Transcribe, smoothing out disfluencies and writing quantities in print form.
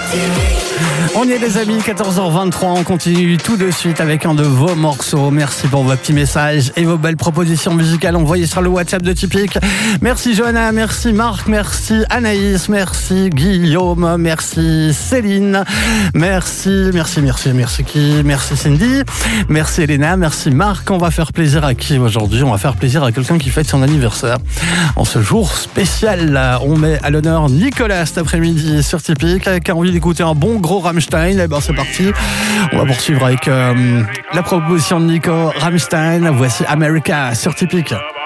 On y est les amis, 14h23, on continue tout de suite avec un de vos morceaux. Merci pour vos petits messages et vos belles propositions musicales envoyées sur le WhatsApp de Tipeee. Merci Johanna, merci Marc, merci Anaïs, merci Guillaume, merci Céline, merci qui, merci Cindy, merci Elena, merci Marc. On va faire plaisir à qui aujourd'hui? On va faire plaisir à quelqu'un qui fête son anniversaire. En ce jour spécial, on met à l'honneur Nicolas cet après-midi sur Tipeee qui a envie d'écouter un bon gros Rammstein. Et ben c'est parti, on va poursuivre avec la proposition de Nico Rammstein. Voici America sur Tipeee.